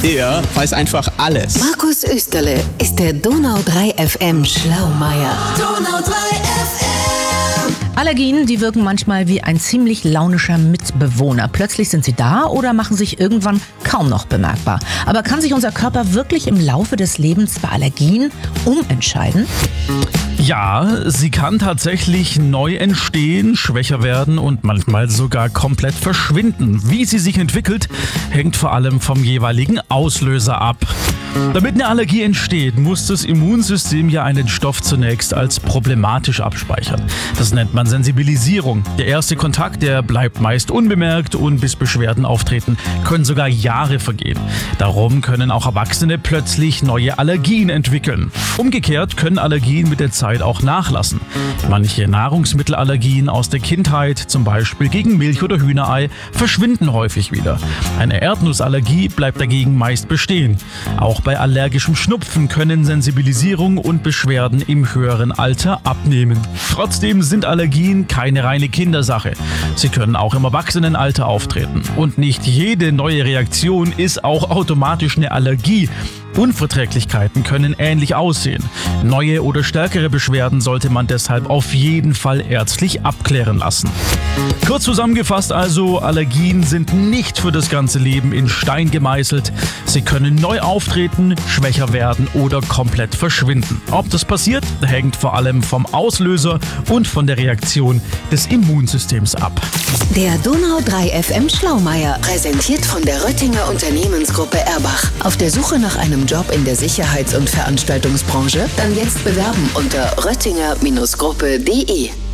Er weiß einfach alles. Markus Österle ist der Donau 3 FM Schlaumeier. Donau 3 FM. Allergien, die wirken manchmal wie ein ziemlich launischer Mitbewohner. Plötzlich sind sie da oder machen sich irgendwann kaum noch bemerkbar. Aber kann sich unser Körper wirklich im Laufe des Lebens bei Allergien umentscheiden? Ja, sie kann tatsächlich neu entstehen, schwächer werden und manchmal sogar komplett verschwinden. Wie sie sich entwickelt, hängt vor allem vom jeweiligen Auslöser ab. Damit eine Allergie entsteht, muss das Immunsystem ja einen Stoff zunächst als problematisch abspeichern. Das nennt man Sensibilisierung. Der erste Kontakt, der bleibt meist unbemerkt und bis Beschwerden auftreten, können sogar Jahre vergehen. Darum können auch Erwachsene plötzlich neue Allergien entwickeln. Umgekehrt können Allergien mit der Zeit auch nachlassen. Manche Nahrungsmittelallergien aus der Kindheit, zum Beispiel gegen Milch oder Hühnerei, verschwinden häufig wieder. Eine Erdnussallergie bleibt dagegen meist bestehen. Auch bei allergischem Schnupfen können Sensibilisierung und Beschwerden im höheren Alter abnehmen. Trotzdem sind Allergien keine reine Kindersache. Sie können auch im Erwachsenenalter auftreten. Und nicht jede neue Reaktion ist auch automatisch eine Allergie. Unverträglichkeiten können ähnlich aussehen. Neue oder stärkere Beschwerden sollte man deshalb auf jeden Fall ärztlich abklären lassen. Kurz zusammengefasst also, Allergien sind nicht für das ganze Leben in Stein gemeißelt. Sie können neu auftreten, schwächer werden oder komplett verschwinden. Ob das passiert, hängt vor allem vom Auslöser und von der Reaktion des Immunsystems ab. Der Donau 3 FM Schlaumeier, präsentiert von der Röttinger Unternehmensgruppe Erbach. Auf der Suche nach einem Job in der Sicherheits- und Veranstaltungsbranche? Dann jetzt bewerben unter röttinger-gruppe.de.